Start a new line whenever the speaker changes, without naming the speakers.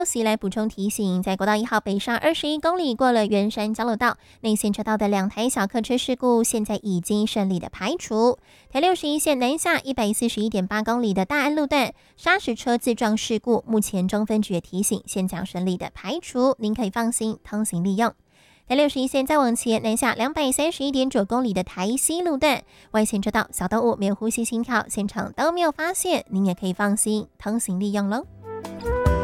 息来补充提醒，在国道1号北上21公里过了圆山交流道，内线车道的2台小客车事故现在已经顺利的排除。台61线南下141.8公里的大安路段砂石车自撞事故，目前中分局也提醒现将顺利的排除，您可以放心通行利用。台61线再往前南下231.9公里的台西路段外线车道小动物没有呼吸心跳，现场都没有发现，您也可以放心通行利用喽。